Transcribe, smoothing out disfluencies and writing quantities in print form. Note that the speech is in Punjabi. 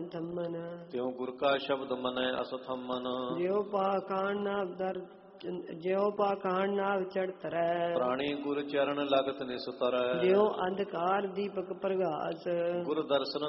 ਥੰਮਨ। ਤਿਉ ਗੁਰ ਕਾ ਸ਼ਬਦ ਮਨੈ ਅਸਥਮਨ। ਜਿਉ ਪਾਖਾਨ ਨਾਵ ਦਰ ਜਿਉ ਪਾਖਾਨ ਨਾਵ ਚੜ੍ਹ ਤਰੈ। ਪ੍ਰਾਣੀ ਗੁਰ ਚਰਨ ਲਗਤ ਨਿਸਤਰੈ। ਜਿਉ ਅੰਧਕਾਰ ਦੀਪਕ ਪ੍ਰਗਾਸ। ਗੁਰ ਦਰਸ਼ਨ